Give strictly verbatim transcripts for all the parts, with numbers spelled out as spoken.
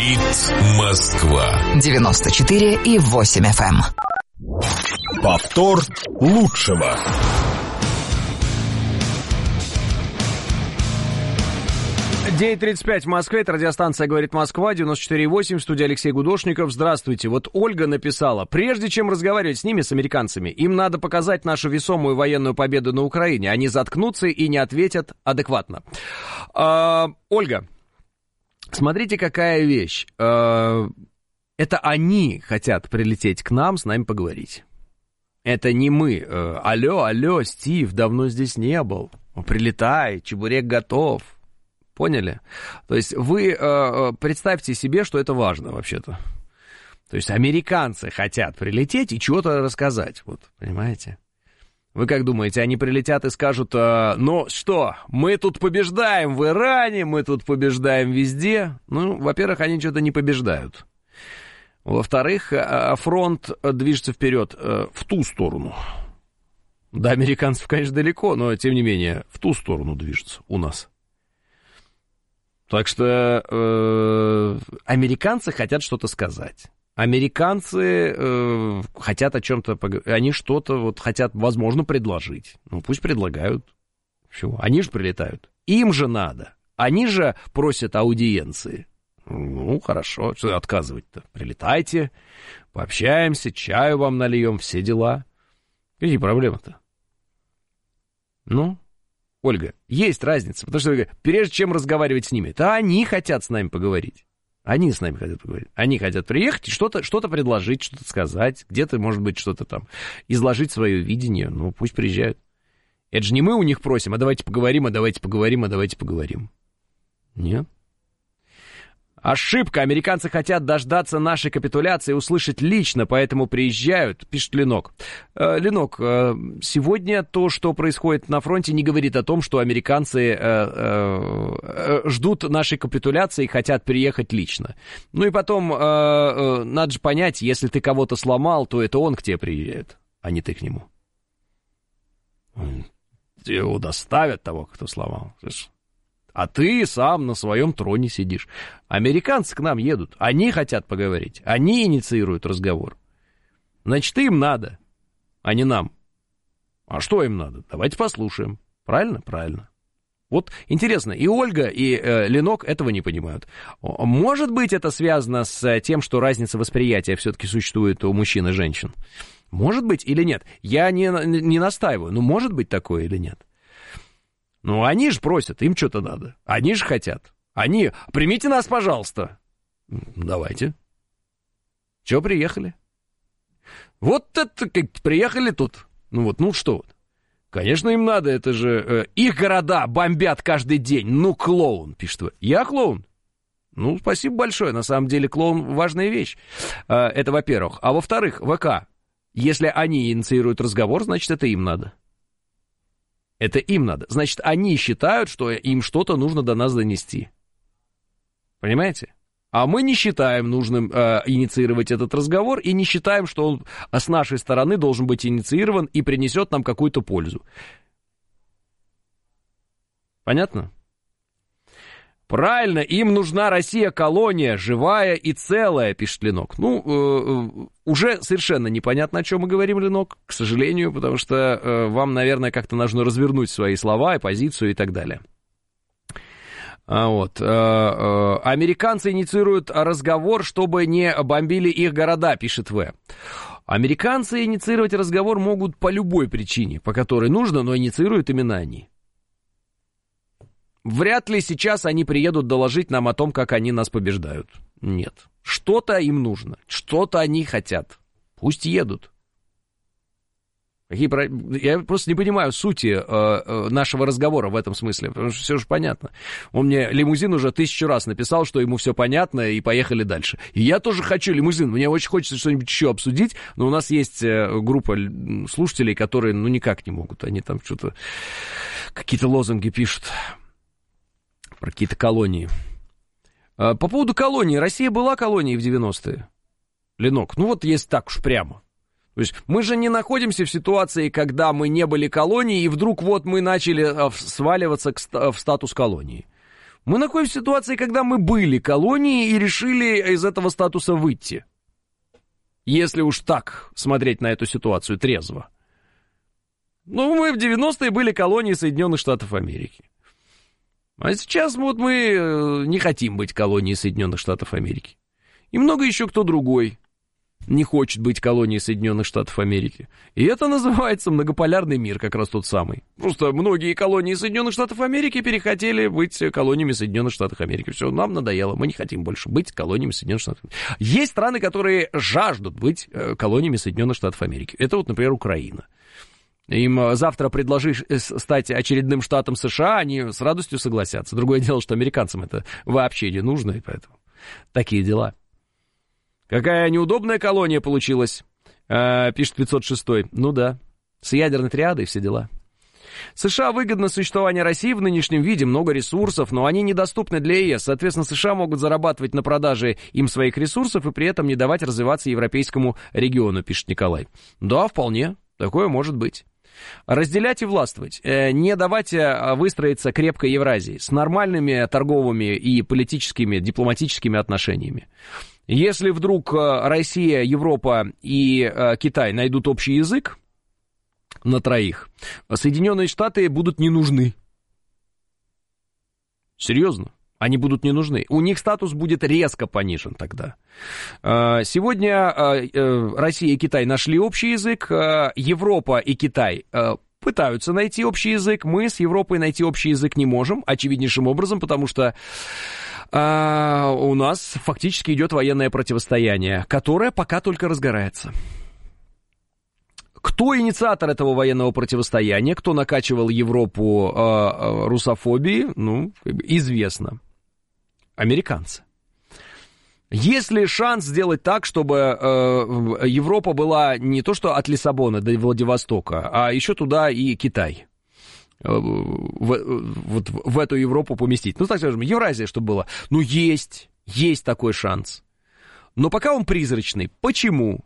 Говорит Москва. девяносто четыре и восемь эф эм. Повтор лучшего. девять тридцать пять в Москве, это радиостанция «Говорит Москва», девяносто четыре и восемь, в студии Алексей Гудошников. Здравствуйте. Вот Ольга написала: прежде чем разговаривать с ними, с американцами, им надо показать нашу весомую военную победу на Украине. Они заткнутся и не ответят адекватно. А, Ольга, смотрите, какая вещь. А, это они хотят прилететь к нам, с нами поговорить. Это не мы. Алло, алло, Стив, давно здесь не был. Прилетай, чебурек готов. Поняли? То есть вы э, представьте себе, что это важно вообще-то. То есть американцы хотят прилететь и чего-то рассказать. Вот, понимаете? Вы как думаете, они прилетят и скажут: э, ну что, мы тут побеждаем в Иране, мы тут побеждаем везде? Ну, во-первых, они что-то не побеждают. Во-вторых, э, фронт движется вперед э, в ту сторону. До американцев, конечно, далеко, но тем не менее в ту сторону движется у нас. Так что э, американцы хотят что-то сказать. Американцы э, хотят о чем-то поговорить. Они что-то вот хотят, возможно, предложить. Ну, пусть предлагают. Чего? Они же прилетают. Им же надо. Они же просят аудиенции. Ну, хорошо. Что отказывать-то? Прилетайте, пообщаемся, чаю вам нальем, все дела. Какие проблемы-то? Ну... Ольга, есть разница, потому что, прежде чем разговаривать с ними, то они хотят с нами поговорить. Они с нами хотят поговорить. Они хотят приехать и что-то, что-то предложить, что-то сказать, где-то, может быть, что-то там, изложить свое видение. Ну, пусть приезжают. Это же не мы у них просим: а давайте поговорим, а давайте поговорим, а давайте поговорим. Нет. Ошибка. Американцы хотят дождаться нашей капитуляции и услышать лично, поэтому приезжают, пишет Ленок. Э, Ленок, э, сегодня то, что происходит на фронте, не говорит о том, что американцы э, э, ждут нашей капитуляции и хотят приехать лично. Ну и потом, э, э, надо же понять, если ты кого-то сломал, то это он к тебе приезжает, а не ты к нему. Его доставят, того, кто сломал. А ты сам на своем троне сидишь. Американцы к нам едут. Они хотят поговорить. Они инициируют разговор. Значит, им надо, а не нам. А что им надо? Давайте послушаем. Правильно? Правильно. Вот интересно, и Ольга, и э, Ленок этого не понимают. Может быть, это связано с тем, что разница восприятия все-таки существует у мужчин и женщин? Может быть или нет? Я не, не настаиваю, но может быть такое или нет? Ну, они же просят, им что-то надо. Они же хотят. Они: примите нас, пожалуйста. Давайте. Чего приехали? Вот это как приехали тут. Ну вот, ну что вот. Конечно, им надо, это же э, их города бомбят каждый день. Ну, клоун, пишет вы. Я клоун? Ну, спасибо большое. На самом деле, клоун — важная вещь. Э, это во-первых. А во-вторых, ВК. Если они инициируют разговор, значит, это им надо. Это им надо. Значит, они считают, что им что-то нужно до нас донести. Понимаете? А мы не считаем нужным э, инициировать этот разговор и не считаем, что он с нашей стороны должен быть инициирован и принесет нам какую-то пользу. Понятно? Правильно, им нужна Россия-колония, живая и целая, пишет Ленок. Ну, э, уже совершенно непонятно, о чем мы говорим, Ленок, к сожалению, потому что э, вам, наверное, как-то нужно развернуть свои слова и позицию и так далее. А вот. Э, э, американцы инициируют разговор, чтобы не бомбили их города, пишет В. Американцы инициировать разговор могут по любой причине, по которой нужно, но инициируют именно они. Вряд ли сейчас они приедут доложить нам о том, как они нас побеждают. Нет. Что-то им нужно. Что-то они хотят. Пусть едут. Какие про... Я просто не понимаю сути э, э, нашего разговора в этом смысле. Потому что все же понятно. Он мне лимузин уже тысячу раз написал, что ему все понятно, и поехали дальше. И я тоже хочу лимузин. Мне очень хочется что-нибудь еще обсудить, но у нас есть группа слушателей, которые ну никак не могут. Они там что-то... Какие-то лозунги пишут. Про какие-то колонии. По поводу колонии. Россия была колонией в девяностые. Ленок, ну вот если так уж прямо. То есть мы же не находимся в ситуации, когда мы не были колонией, и вдруг вот мы начали сваливаться в статус колонии. Мы находимся в ситуации, когда мы были колонией и решили из этого статуса выйти. Если уж так смотреть на эту ситуацию трезво. Ну, мы в девяностые были колонией Соединенных Штатов Америки. А сейчас вот мы не хотим быть колонией Соединенных Штатов Америки. И много еще кто другой не хочет быть колонией Соединенных Штатов Америки. И это называется многополярный мир, как раз тот самый. Просто многие колонии Соединенных Штатов Америки перехотели быть колониями Соединенных Штатов Америки. Все, нам надоело, мы не хотим больше быть колониями Соединенных Штатов Америки. Есть страны, которые жаждут быть колониями Соединенных Штатов Америки. Это вот, например, Украина. Им завтра предложишь стать очередным штатом США, они с радостью согласятся. Другое дело, что американцам это вообще не нужно, и поэтому такие дела. Какая неудобная колония получилась, э, пишет пятьсот шестой. Ну да, с ядерной триадой все дела. США выгодно существование России в нынешнем виде, много ресурсов, но они недоступны для ЕС. Соответственно, США могут зарабатывать на продаже им своих ресурсов и при этом не давать развиваться европейскому региону, пишет Николай. Да, вполне, такое может быть. Разделять и властвовать, э, не давать э, выстроиться крепкой Евразии с нормальными торговыми и политическими, дипломатическими отношениями. Если вдруг Россия, Европа и Китай найдут общий язык на троих, Соединенные Штаты будут не нужны. Серьезно, они будут не нужны. У них статус будет резко понижен тогда. Сегодня Россия и Китай нашли общий язык, Европа и Китай пытаются найти общий язык, мы с Европой найти общий язык не можем, очевиднейшим образом, потому что А, у нас фактически идет военное противостояние, которое пока только разгорается. Кто инициатор этого военного противостояния, кто накачивал Европу э, э, русофобией, ну, известно. Американцы. Есть ли шанс сделать так, чтобы э, Европа была не то что от Лиссабона до Владивостока, а еще туда и Китай? В, вот в эту Европу поместить. Ну, так скажем, Евразия, чтобы было. Ну, есть, есть такой шанс. Но пока он призрачный. Почему?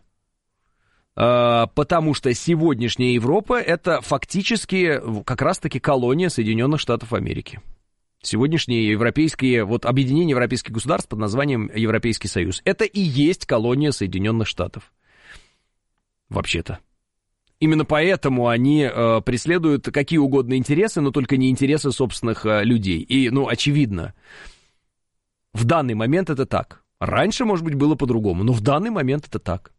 А, потому что сегодняшняя Европа — это фактически как раз-таки колония Соединенных Штатов Америки. Сегодняшние европейские, вот объединение европейских государств под названием Европейский Союз. Это и есть колония Соединенных Штатов. Вообще-то. Именно поэтому они э, преследуют какие угодно интересы, но только не интересы собственных э, людей. И, ну, очевидно, в данный момент это так. Раньше, может быть, было по-другому, но в данный момент это так.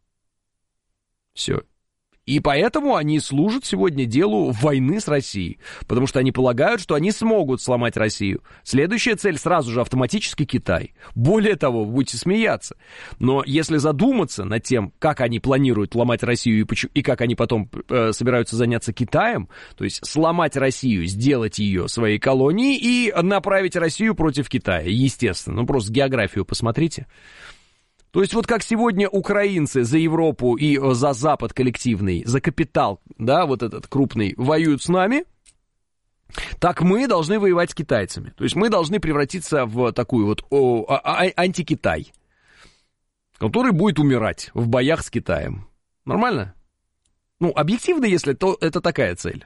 Все. И поэтому они служат сегодня делу войны с Россией, потому что они полагают, что они смогут сломать Россию. Следующая цель сразу же автоматически Китай. Более того, вы будете смеяться, но если задуматься над тем, как они планируют ломать Россию и, почему, и как они потом э, собираются заняться Китаем, то есть сломать Россию, сделать ее своей колонией и направить Россию против Китая, естественно. Ну просто географию посмотрите. То есть вот как сегодня украинцы за Европу и за Запад коллективный, за капитал, да, вот этот крупный, воюют с нами, так мы должны воевать с китайцами. То есть мы должны превратиться в такую вот о, а, антикитай, который будет умирать в боях с Китаем. Нормально? Ну, объективно, если, то это такая цель.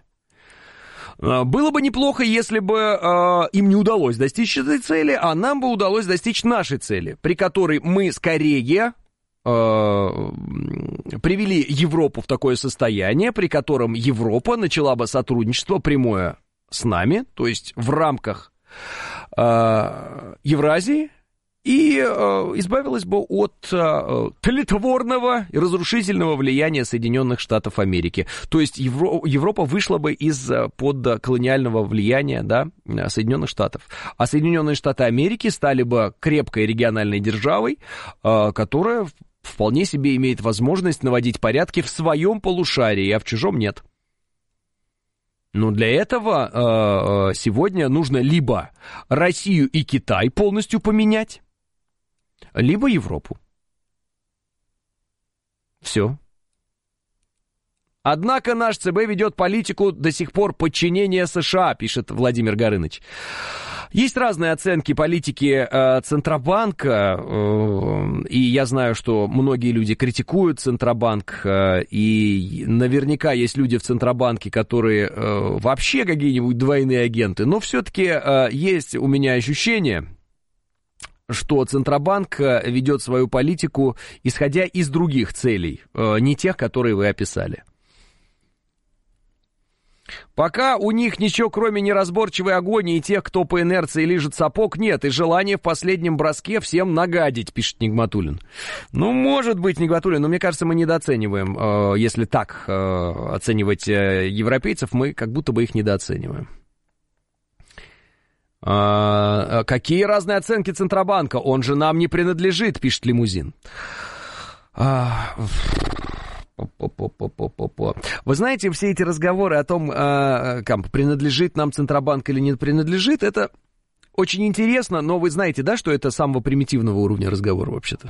Было бы неплохо, если бы э, им не удалось достичь этой цели, а нам бы удалось достичь нашей цели, при которой мы скорее э, привели Европу в такое состояние, при котором Европа начала бы сотрудничество прямое с нами, то есть в рамках э, Евразии, и э, избавилась бы от э, тлетворного и разрушительного влияния Соединенных Штатов Америки. То есть Евро, Европа вышла бы из-под колониального влияния, да, Соединенных Штатов. А Соединенные Штаты Америки стали бы крепкой региональной державой, э, которая вполне себе имеет возможность наводить порядки в своем полушарии, а в чужом нет. Но для этого э, сегодня нужно либо Россию и Китай полностью поменять, либо Европу. Все. Однако наш ЦБ ведет политику до сих пор подчинения США, пишет Владимир Горыныч. Есть разные оценки политики э, Центробанка, э, и я знаю, что многие люди критикуют Центробанк, э, и наверняка есть люди в Центробанке, которые э, вообще какие-нибудь двойные агенты, но все-таки э, есть у меня ощущение, что Центробанк ведет свою политику, исходя из других целей, э, не тех, которые вы описали. Пока у них ничего, кроме неразборчивой агонии тех, кто по инерции лижет сапог, нет, и желание в последнем броске всем нагадить, пишет Нигматуллин. Ну, может быть, Нигматуллин, но мне кажется, мы недооцениваем, э, если так э, оценивать э, европейцев, мы как будто бы их недооцениваем. Э, какие разные оценки Центробанка? Он же нам не принадлежит, пишет Лимузин. Э, Вы знаете, все эти разговоры о том, э, как, принадлежит нам Центробанк или не принадлежит, это очень интересно, но вы знаете, да, что это самого примитивного уровня разговора вообще-то?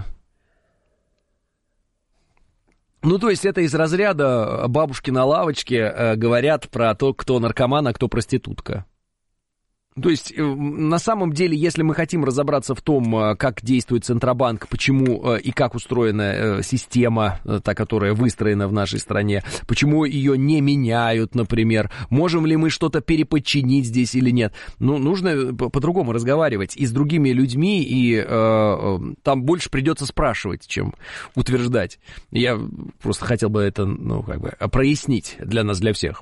Ну, то есть это из разряда бабушки на лавочке э, говорят про то, кто наркоман, а кто проститутка. То есть, на самом деле, если мы хотим разобраться в том, как действует Центробанк, почему и как устроена система, та, которая выстроена в нашей стране, почему ее не меняют, например, можем ли мы что-то переподчинить здесь или нет, ну, нужно по-другому разговаривать и с другими людьми, и э, там больше придется спрашивать, чем утверждать. Я просто хотел бы это, ну, как бы, прояснить для нас, для всех.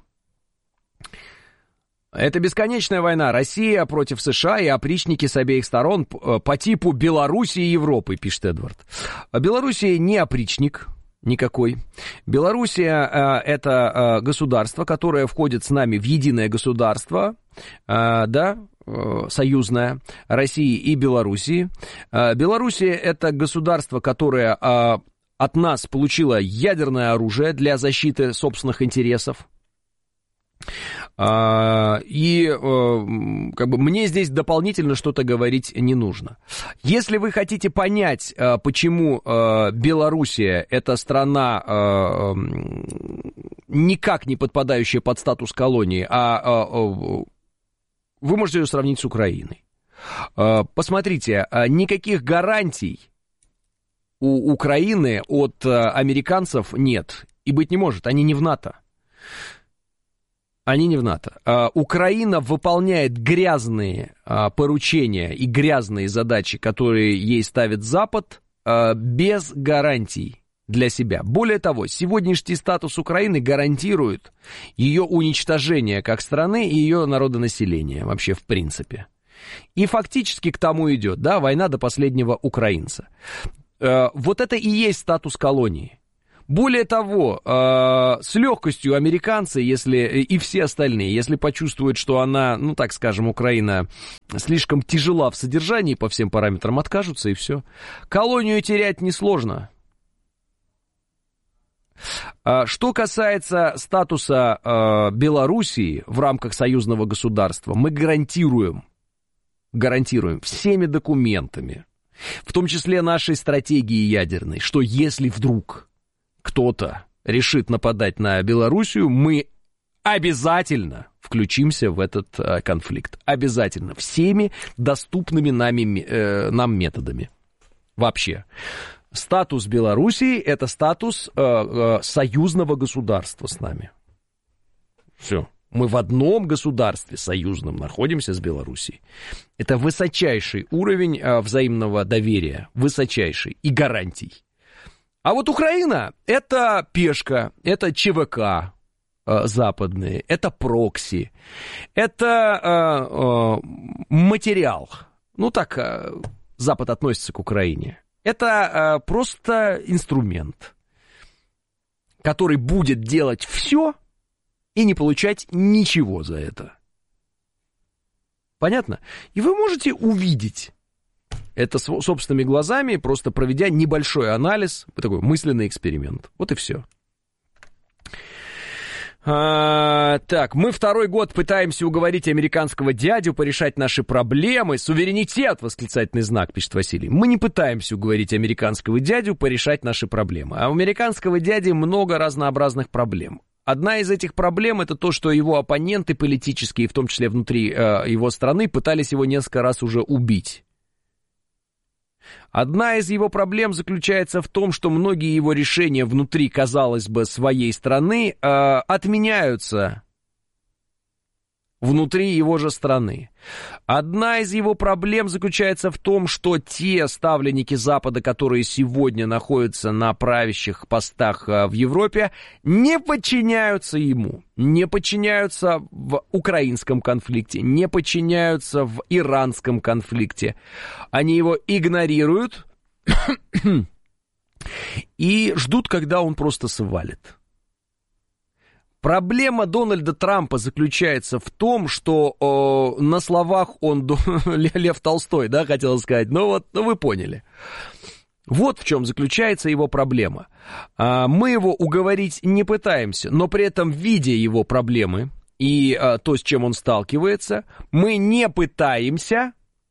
Это бесконечная война. Россия против США и опричники с обеих сторон по типу Белоруссии и Европы, пишет Эдвард. Белоруссия не опричник никакой. Белоруссия — это государство, которое входит с нами в единое государство, да, союзное, России и Белоруссии. Белоруссия — это государство, которое от нас получило ядерное оружие для защиты собственных интересов. И как бы мне здесь дополнительно что-то говорить не нужно. Если вы хотите понять, почему Белоруссия — это страна, никак не подпадающая под статус колонии, а вы можете ее сравнить с Украиной. Посмотрите, никаких гарантий у Украины от американцев нет и быть не может, они не в НАТО. Они не в НАТО. А, Украина выполняет грязные а, поручения и грязные задачи, которые ей ставит Запад, а, без гарантий для себя. Более того, сегодняшний статус Украины гарантирует ее уничтожение как страны и ее народонаселения вообще в принципе. И фактически к тому идет, да, война до последнего украинца. А, вот это и есть статус колонии. Более того, э, с легкостью американцы, если и все остальные, если почувствуют, что она, ну так скажем, Украина слишком тяжела в содержании по всем параметрам, откажутся и все. Колонию терять несложно. А что касается статуса э, Белоруссии в рамках союзного государства, мы гарантируем, гарантируем всеми документами, в том числе нашей стратегии ядерной, что если вдруг кто-то решит нападать на Белоруссию, мы обязательно включимся в этот а, конфликт. Обязательно. Всеми доступными нами, э, нам методами. Вообще. Статус Белоруссии — это статус э, э, союзного государства с нами. Все. Мы в одном государстве союзном находимся с Белоруссией. Это высочайший уровень э, взаимного доверия. Высочайший. И гарантий. А вот Украина — это пешка, это ЧВК э, западные, это прокси, это э, э, материал. Ну так э, Запад относится к Украине. Это э, просто инструмент, который будет делать все и не получать ничего за это. Понятно? И вы можете увидеть это собственными глазами, просто проведя небольшой анализ, такой мысленный эксперимент. Вот и все. А, так, мы второй год пытаемся уговорить американского дядю порешать наши проблемы. Суверенитет, восклицательный знак, пишет Василий. Мы не пытаемся уговорить американского дядю порешать наши проблемы. А у американского дяди много разнообразных проблем. Одна из этих проблем — это то, что его оппоненты политические, в том числе внутри э, его страны, пытались его несколько раз уже убить. Одна из его проблем заключается в том, что многие его решения внутри, казалось бы, своей страны э, отменяются внутри его же страны. Одна из его проблем заключается в том, что те ставленники Запада, которые сегодня находятся на правящих постах в Европе, не подчиняются ему, не подчиняются в украинском конфликте, не подчиняются в иранском конфликте. Они его игнорируют и ждут, когда он просто свалит. Проблема Дональда Трампа заключается в том, что э, на словах он Лев Толстой, да, хотел сказать, но вот ну, вы поняли. Вот в чем заключается его проблема. А, мы его уговорить не пытаемся, но при этом, видя его проблемы и а, то, с чем он сталкивается, мы не пытаемся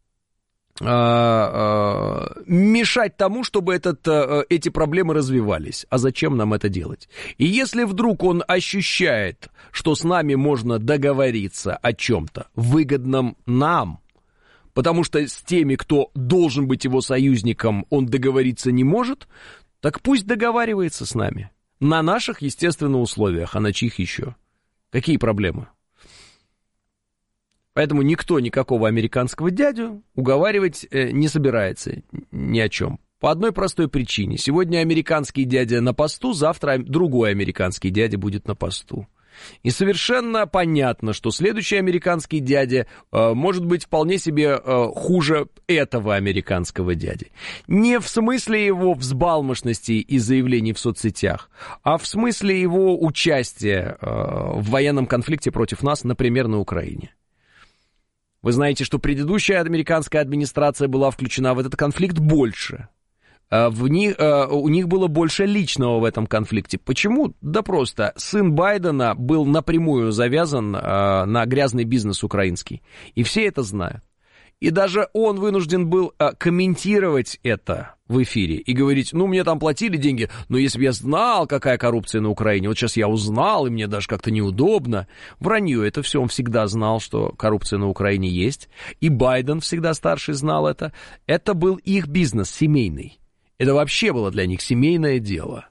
мешать тому, чтобы этот, эти проблемы развивались. А зачем нам это делать? И если вдруг он ощущает, что с нами можно договориться о чем-то выгодном нам, потому что с теми, кто должен быть его союзником, он договориться не может, так пусть договаривается с нами. На наших, естественно, условиях, а на чьих еще? Какие проблемы? Поэтому никто никакого американского дядю уговаривать э, не собирается ни о чем. По одной простой причине. Сегодня американский дядя на посту, завтра другой американский дядя будет на посту. И совершенно понятно, что следующий американский дядя э, может быть вполне себе э, хуже этого американского дяди. Не в смысле его взбалмошности и заявлений в соцсетях, а в смысле его участия э, в военном конфликте против нас, например, на Украине. Вы знаете, что предыдущая американская администрация была включена в этот конфликт больше. В них, у них было больше личного в этом конфликте. Почему? Да просто. Сын Байдена был напрямую завязан на грязный бизнес украинский. И все это знают. И даже он вынужден был комментировать это в эфире и говорить, ну, мне там платили деньги, но если бы я знал, какая коррупция на Украине, вот сейчас я узнал, и мне даже как-то неудобно. Вранье, это все, он всегда знал, что коррупция на Украине есть. И Байден всегда старший знал это. Это был их бизнес семейный. Это вообще было для них семейное дело.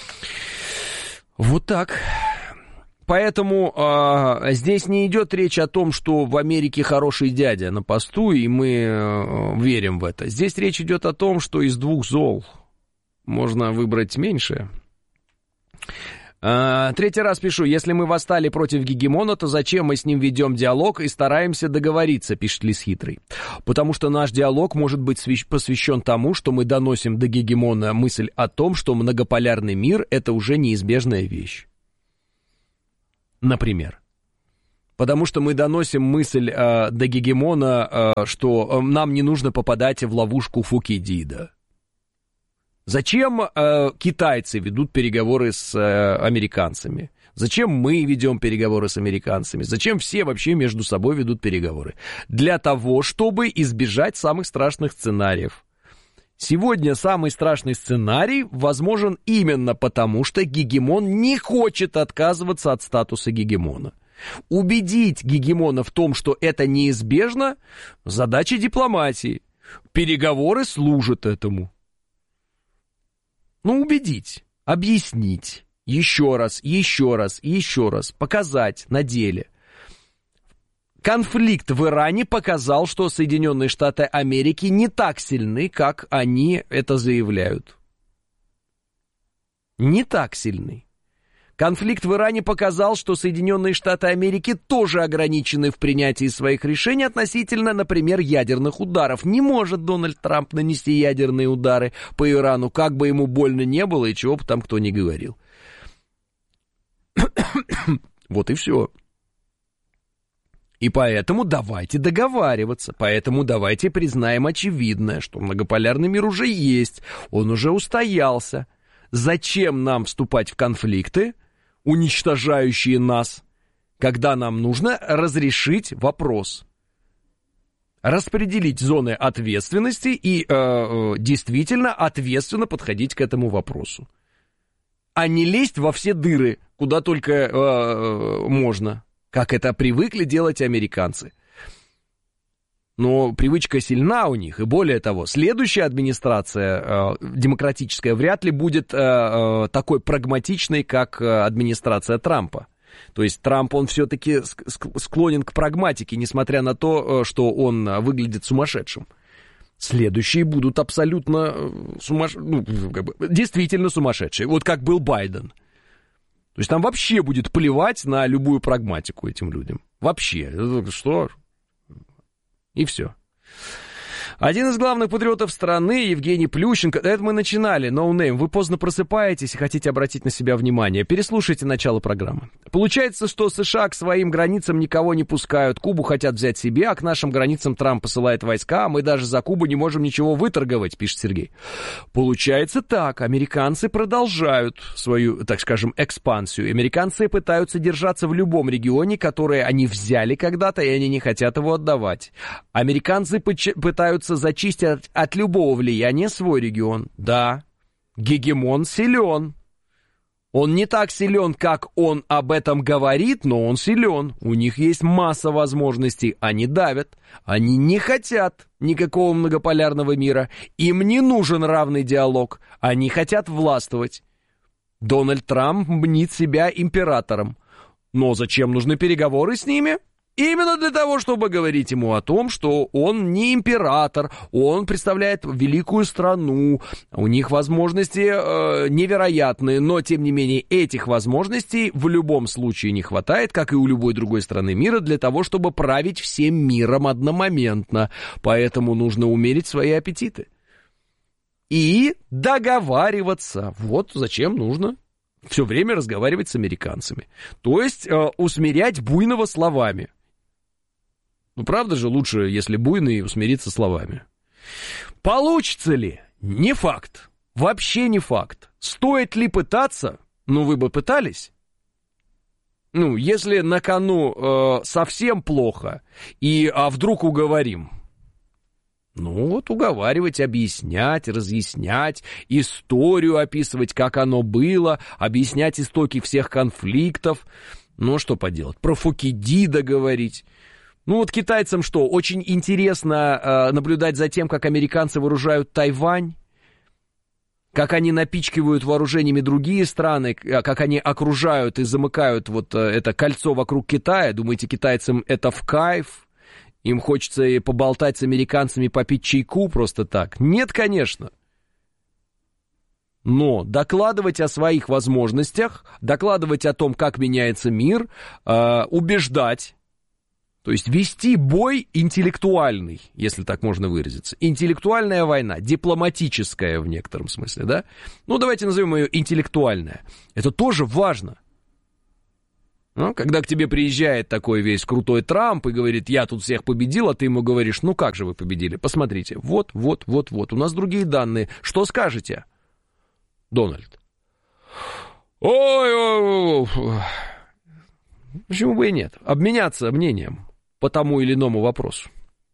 Вот так. Поэтому э, здесь не идет речь о том, что в Америке хороший дядя на посту, и мы э, верим в это. Здесь речь идет о том, что из двух зол можно выбрать меньше. Э, третий раз пишу, если мы восстали против гегемона, то зачем мы с ним ведем диалог и стараемся договориться, пишет Лис Хитрый. Потому что наш диалог может быть посвящен тому, что мы доносим до гегемона мысль о том, что многополярный мир — это уже неизбежная вещь. Например. Потому что мы доносим мысль э, до гегемона, э, что э, нам не нужно попадать в ловушку Фукидида. Зачем э, китайцы ведут переговоры с э, американцами? Зачем мы ведем переговоры с американцами? Зачем все вообще между собой ведут переговоры? Для того, чтобы избежать самых страшных сценариев. Сегодня самый страшный сценарий возможен именно потому, что гегемон не хочет отказываться от статуса гегемона. Убедить гегемона в том, что это неизбежно, задача дипломатии. Переговоры служат этому. Ну, убедить, объяснить, еще раз, еще раз, еще раз, показать на деле. Конфликт в Иране показал, что Соединенные Штаты Америки не так сильны, как они это заявляют. Не так сильны. Конфликт в Иране показал, что Соединенные Штаты Америки тоже ограничены в принятии своих решений относительно, например, ядерных ударов. Не может Дональд Трамп нанести ядерные удары по Ирану, как бы ему больно не было и чего бы там кто ни говорил. Вот и все. И поэтому давайте договариваться, поэтому давайте признаем очевидное, что многополярный мир уже есть, он уже устоялся. Зачем нам вступать в конфликты, уничтожающие нас, когда нам нужно разрешить вопрос? Распределить зоны ответственности и э, действительно ответственно подходить к этому вопросу. а не лезть во все дыры, куда только э, можно, как это привыкли делать американцы. Но привычка сильна у них, и более того, следующая администрация э, демократическая вряд ли будет э, э, такой прагматичной, как э, администрация Трампа. То есть Трамп, он все-таки склонен к прагматике, несмотря на то, что он выглядит сумасшедшим. Следующие будут абсолютно сумаш... ну, как бы, действительно сумасшедшие, вот как был Байден. То есть там вообще будет плевать на любую прагматику этим людям. Вообще. Что? И все. Один из главных патриотов страны, Евгений Плющенко, это мы начинали, no name, вы поздно просыпаетесь и хотите обратить на себя внимание. Переслушайте начало программы. Получается, что США к своим границам никого не пускают, Кубу хотят взять себе, а к нашим границам Трамп посылает войска, а мы даже за Кубу не можем ничего выторговать, пишет Сергей. Получается так, американцы продолжают свою, так скажем, экспансию. Американцы пытаются держаться в любом регионе, который они взяли когда-то, и они не хотят его отдавать. Американцы пытаются зачистить от, от любого влияния свой регион. Да, гегемон силен. Он не так силен, как он об этом говорит, но он силен. У них есть масса возможностей. Они давят. Они не хотят никакого многополярного мира. Им не нужен равный диалог. Они хотят властвовать. Дональд Трамп мнит себя императором. Но зачем нужны переговоры с ними? Именно для того, чтобы говорить ему о том, что он не император, он представляет великую страну, у них возможности э, невероятные, но, тем не менее, этих возможностей в любом случае не хватает, как и у любой другой страны мира, для того, чтобы править всем миром одномоментно. Поэтому нужно умерить свои аппетиты. И договариваться. Вот зачем нужно все время разговаривать с американцами. То есть э, усмирять буйного словами. Ну, правда же, лучше, если буйный, усмириться словами. Получится ли? Не факт. Вообще не факт. Стоит ли пытаться? Ну, вы бы пытались? Ну, если на кону э, совсем плохо, и, а вдруг уговорим? Ну, вот уговаривать, объяснять, разъяснять, историю описывать, как оно было, объяснять истоки всех конфликтов. Ну, что поделать? Про Фукидида говорить. Ну вот китайцам что, очень интересно э, наблюдать за тем, как американцы вооружают Тайвань, как они напичкивают вооружениями другие страны, как они окружают и замыкают вот э, это кольцо вокруг Китая. Думаете, китайцам это в кайф? Им хочется и поболтать с американцами, попить чайку просто так? Нет, конечно. Но докладывать о своих возможностях, докладывать о том, как меняется мир, э, убеждать. То есть вести бой интеллектуальный, если так можно выразиться. Интеллектуальная война, дипломатическая в некотором смысле, да? Ну, давайте назовем ее интеллектуальная. Это тоже важно. Ну, когда к тебе приезжает такой весь крутой Трамп и говорит, я тут всех победил, а ты ему говоришь, ну как же вы победили? Посмотрите, вот, вот, вот, вот, у нас другие данные. Что скажете, Дональд? Ой, ой, ой. Почему бы и нет? Обменяться мнением по тому или иному вопросу.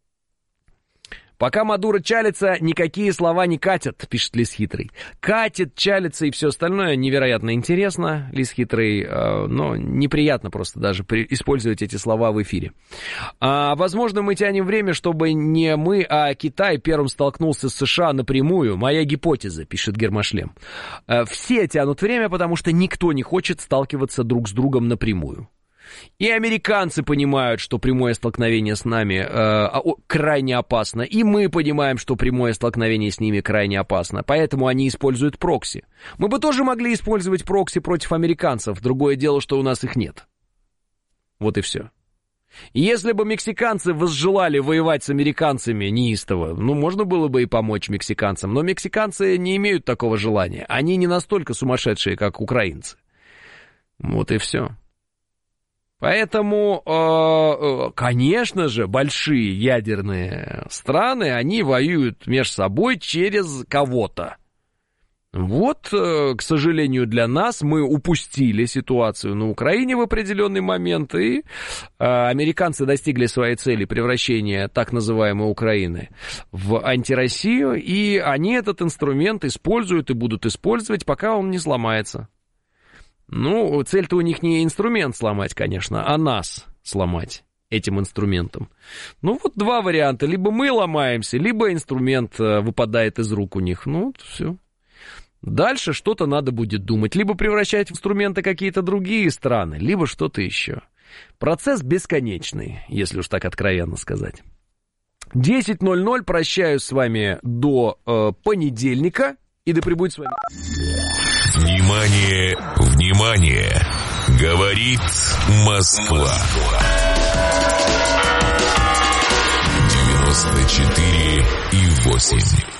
Пока Мадуро чалится, никакие слова не катят, пишет Лис Хитрый. Катит, чалится и все остальное невероятно интересно, Лис Хитрый, э, но неприятно просто даже при, использовать эти слова в эфире. А, возможно, мы тянем время, чтобы не мы, а Китай первым столкнулся с США напрямую. Моя гипотеза, пишет Гермошлем. Э, все тянут время, потому что никто не хочет сталкиваться друг с другом напрямую. И американцы понимают, что прямое столкновение с нами э, крайне опасно, и мы понимаем, что прямое столкновение с ними крайне опасно, поэтому они используют прокси. Мы бы тоже могли использовать прокси против американцев, другое дело, что у нас их нет. Вот и все. Если бы мексиканцы возжелали воевать с американцами неистово, ну, можно было бы и помочь мексиканцам, но мексиканцы не имеют такого желания, они не настолько сумасшедшие, как украинцы. Вот и все. Поэтому, э, конечно же, большие ядерные страны, они воюют между собой через кого-то. Вот, э, к сожалению для нас, мы упустили ситуацию на Украине в определенный момент, и э, американцы достигли своей цели превращения так называемой Украины в антироссию, и они этот инструмент используют и будут использовать, пока он не сломается. Ну, цель-то у них не инструмент сломать, конечно, а нас сломать этим инструментом. Ну, вот два варианта. Либо мы ломаемся, либо инструмент выпадает из рук у них. Ну, вот все. Дальше что-то надо будет думать. Либо превращать в инструменты какие-то другие страны, либо что-то еще. Процесс бесконечный, если уж так откровенно сказать. десять ноль ноль. Прощаюсь с вами до э, понедельника. И да пребудет с вами. Внимание, внимание! Говорит Москва. девяносто четыре и восемь.